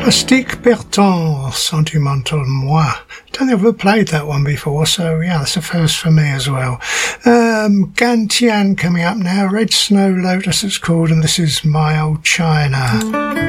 Plastique Bertrand, Sentimental Moi. Don't think I've ever played that one before, so yeah, that's a first for me as well. Gantian coming up now, Red Snow Lotus it's called, and this is My Old China.